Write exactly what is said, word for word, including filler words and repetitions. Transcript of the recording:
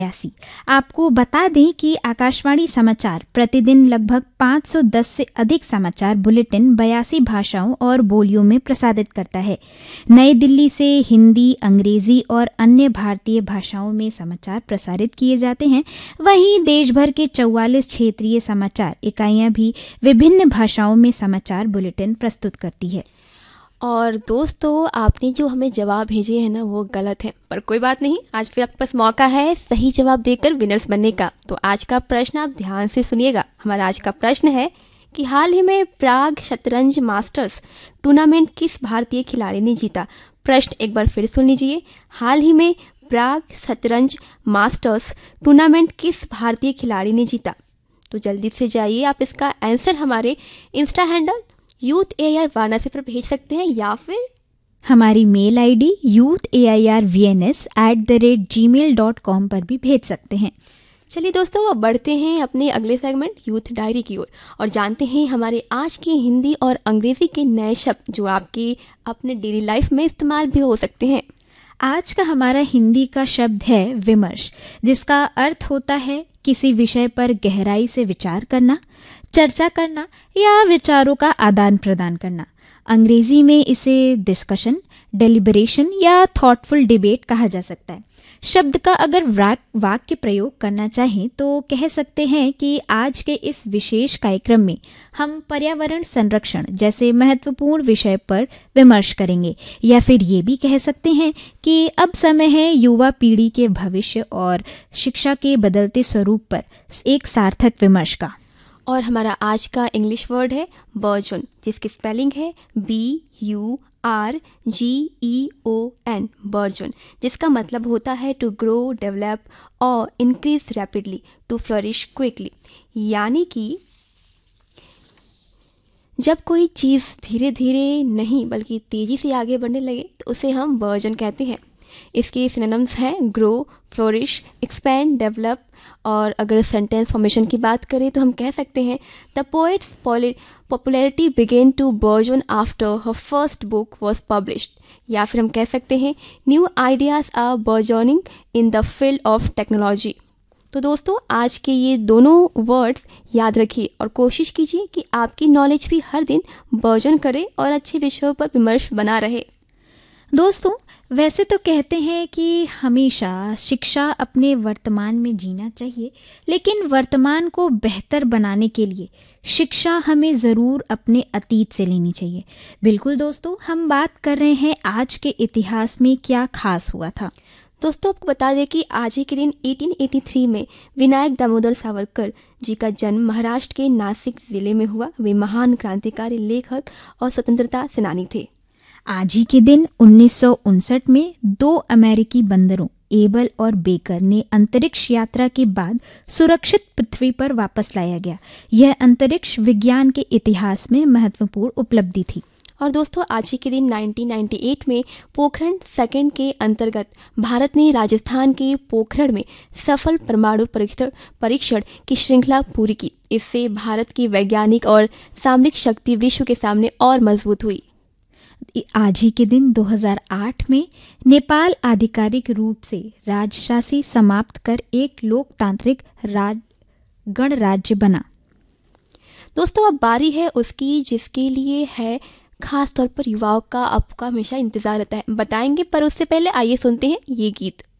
बयासी। आपको बता दें कि आकाशवाणी समाचार प्रतिदिन लगभग पाँच सौ दस से अधिक समाचार बुलेटिन बयासी भाषाओं और बोलियों में प्रसारित करता है। नई दिल्ली से हिंदी, अंग्रेजी और अन्य भारतीय भाषाओं में समाचार प्रसारित किए जाते हैं। वहीं देश भर के चौवालीस क्षेत्रीय समाचार इकाइयां भी विभिन्न भाषाओं में समाचार बुलेटिन प्रस्तुत करती है। और दोस्तों, आपने जो हमें जवाब भेजे हैं ना, वो गलत है, पर कोई बात नहीं, आज फिर आपके पास मौका है सही जवाब देकर विनर्स बनने का। तो आज का प्रश्न आप ध्यान से सुनिएगा। हमारा आज का प्रश्न है कि हाल ही में प्राग शतरंज मास्टर्स टूर्नामेंट किस भारतीय खिलाड़ी ने जीता। प्रश्न एक बार फिर सुन लीजिए। हाल ही में प्राग शतरंज मास्टर्स टूर्नामेंट किस भारतीय खिलाड़ी ने जीता। तो जल्दी से जाइए, आप इसका आंसर हमारे Insta handle youth A I R Varanasi पर भेज सकते हैं, या फिर हमारी mail ID youth A I R V N S at the rate ji mail dot com पर भी भेज सकते हैं। चलिए दोस्तों, अब बढ़ते हैं अपने अगले सेगमेंट यूथ डायरी की ओर और जानते हैं हमारे आज के हिंदी और अंग्रेजी के नए शब्द जो आपके अपने डेली लाइफ में इस्तेमाल भी हो सकते हैं। आज का हमारा हिंदी का शब्द है विमर्श, जिसका अर्थ होता है किसी विषय पर गहराई से विचार करना, चर्चा करना या विचारों का आदान प्रदान करना। अंग्रेजी में इसे डिस्कशन, डेलिब्रेशन या थॉटफुल डिबेट कहा जा सकता है। शब्द का अगर वाक्य प्रयोग करना चाहें तो कह सकते हैं कि आज के इस विशेष कार्यक्रम में हम पर्यावरण संरक्षण जैसे महत्वपूर्ण विषय पर विमर्श करेंगे, या फिर ये भी कह सकते हैं कि अब समय है युवा पीढ़ी के भविष्य और शिक्षा के बदलते स्वरूप पर एक सार्थक विमर्श का। और हमारा आज का इंग्लिश वर्ड है बर्जन, जिसकी स्पेलिंग है B you R G E O N, version, जिसका मतलब होता है टू ग्रो, डेवलप और increase rapidly, to flourish quickly. यानी कि जब कोई चीज़ धीरे धीरे नहीं बल्कि तेज़ी से आगे बढ़ने लगे तो उसे हम बर्जन कहते हैं। इसके सिनोनिम्स हैं ग्रो, फ्लोरिश, एक्सपैंड, डेवलप। और अगर सेंटेंस फॉर्मेशन की बात करें तो हम कह सकते हैं the poets popularity begin to version after her first book was published, या फिर हम कह सकते हैं new ideas are burgeoning in the field of technology. तो दोस्तों, आज के ये दोनों वर्ड्स याद रखिए और कोशिश कीजिए कि आपकी नॉलेज भी हर दिन बर्जन करे और अच्छे विषयों पर विमर्श बना रहे। दोस्तों, वैसे तो कहते हैं कि हमेशा शिक्षा अपने वर्तमान में जीना चाहिए, लेकिन वर्तमान को बेहतर बनाने के लिए शिक्षा हमें ज़रूर अपने अतीत से लेनी चाहिए। बिल्कुल दोस्तों, हम बात कर रहे हैं आज के इतिहास में क्या खास हुआ था। दोस्तों, आपको बता दें कि आज ही के दिन अठारह सौ तिरासी में विनायक दामोदर सावरकर जी का जन्म महाराष्ट्र के नासिक जिले में हुआ। वे महान क्रांतिकारी लेखक और स्वतंत्रता सेनानी थे। आज ही के दिन उन्नीस सौ उनसठ में दो अमेरिकी बंदरों एबल और बेकर ने अंतरिक्ष यात्रा के बाद सुरक्षित पृथ्वी पर वापस लाया गया। यह अंतरिक्ष विज्ञान के इतिहास में महत्वपूर्ण उपलब्धि थी। और दोस्तों, आज ही के दिन उन्नीस सौ अट्ठानवे में पोखरण सेकंड के अंतर्गत भारत ने राजस्थान के पोखरण में सफल परमाणु परीक्षण परीक्षण की श्रृंखला पूरी की। इससे भारत की वैज्ञानिक और सामरिक शक्ति विश्व के सामने और मजबूत हुई। आज ही के दिन दो हज़ार आठ में नेपाल आधिकारिक रूप से राजशासी समाप्त कर एक लोकतांत्रिक राज गणराज्य बना। दोस्तों, अब बारी है उसकी जिसके लिए है खास तौर पर युवाओं का आपका हमेशा इंतजार रहता है, बताएंगे, पर उससे पहले आइए सुनते हैं ये गीत।